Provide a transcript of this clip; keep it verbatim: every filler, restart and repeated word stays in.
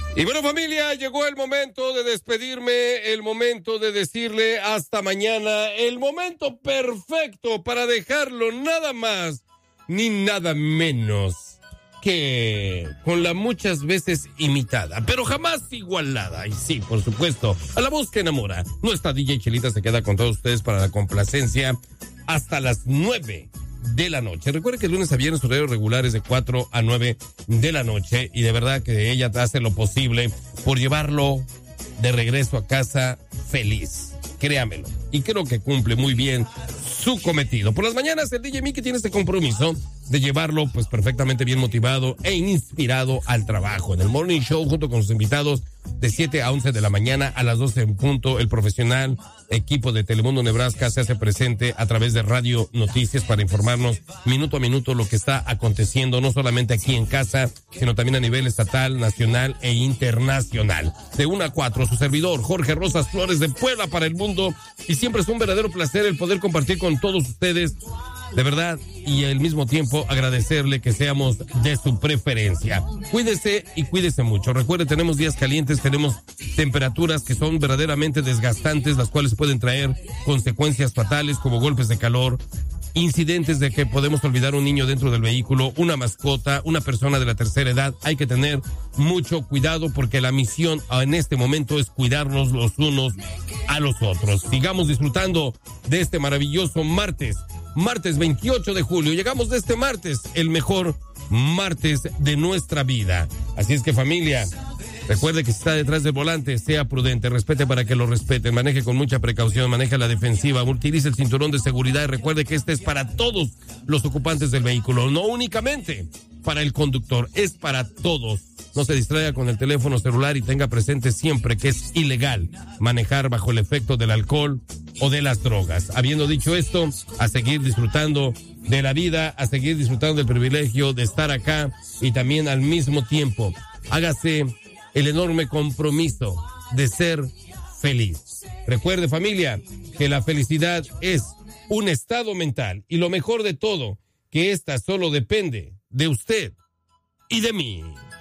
Y bueno, familia, llegó el momento de despedirme, el momento de decirle hasta mañana, el momento perfecto para dejarlo nada más ni nada menos que con la muchas veces imitada, pero jamás igualada. Y sí, por supuesto, a la voz que enamora. Nuestra D J Chelita se queda con todos ustedes para la complacencia hasta las nueve de la noche. Recuerde que lunes a viernes horarios regulares de cuatro a nueve de la noche y de verdad que ella hace lo posible por llevarlo de regreso a casa feliz. Créamelo. Y creo que cumple muy bien su cometido. Por las mañanas el D J Mickey tiene este compromiso de llevarlo pues perfectamente bien motivado e inspirado al trabajo. En el Morning Show junto con sus invitados de siete a once de la mañana, a las doce en punto, el profesional equipo de Telemundo Nebraska se hace presente a través de Radio Noticias para informarnos minuto a minuto lo que está aconteciendo, no solamente aquí en casa, sino también a nivel estatal, nacional e internacional. De una a cuatro, su servidor, Jorge Rosas Flores de Puebla para el mundo, y siempre es un verdadero placer el poder compartir con todos ustedes, de verdad, y al mismo tiempo agradecerle que seamos de su preferencia. Cuídese y cuídese mucho. Recuerde, tenemos días calientes, tenemos temperaturas que son verdaderamente desgastantes, las cuales pueden traer consecuencias fatales como golpes de calor, incidentes de que podemos olvidar un niño dentro del vehículo, una mascota, una persona de la tercera edad. Hay que tener mucho cuidado porque la misión en este momento es cuidarnos los unos a los otros. Sigamos disfrutando de este maravilloso martes. Martes veintiocho de julio, llegamos de este martes, el mejor martes de nuestra vida. Así es que, familia, recuerde que si está detrás del volante, sea prudente, respete para que lo respeten, maneje con mucha precaución, maneje a la defensiva, utilice el cinturón de seguridad y recuerde que este es para todos los ocupantes del vehículo, no únicamente para el conductor, es para todos. No se distraiga con el teléfono celular y tenga presente siempre que es ilegal manejar bajo el efecto del alcohol o de las drogas. Habiendo dicho esto, a seguir disfrutando de la vida, a seguir disfrutando del privilegio de estar acá y también al mismo tiempo, hágase el enorme compromiso de ser feliz. Recuerde, familia, que la felicidad es un estado mental y lo mejor de todo, que esta solo depende de usted y de mí.